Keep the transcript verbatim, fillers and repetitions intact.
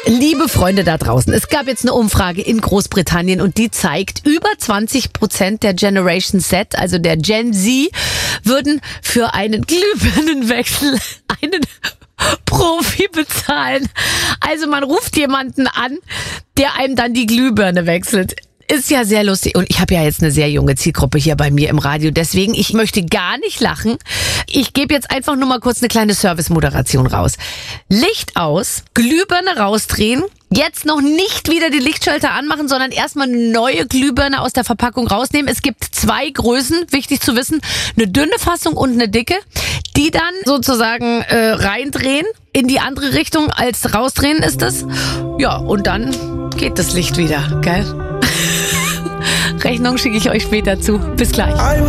Liebe Freunde da draußen, es gab jetzt eine Umfrage in Großbritannien und die zeigt, über zwanzig Prozent der Generation Z, also der Gen Z, würden für einen Glühbirnenwechsel einen Profi bezahlen. Also man ruft jemanden an, der einem dann die Glühbirne wechselt. Ist ja sehr lustig. Und ich habe ja jetzt eine sehr junge Zielgruppe hier bei mir im Radio. Deswegen, ich möchte gar nicht lachen. Ich gebe jetzt einfach nur mal kurz eine kleine Service-Moderation raus. Licht aus, Glühbirne rausdrehen. Jetzt noch nicht wieder die Lichtschalter anmachen, sondern erstmal eine neue Glühbirne aus der Verpackung rausnehmen. Es gibt zwei Größen, wichtig zu wissen. Eine dünne Fassung und eine dicke. Die dann sozusagen äh, reindrehen in die andere Richtung als rausdrehen ist es. Ja, und dann geht das Licht wieder, gell? Rechnung schicke ich euch später zu. Bis gleich.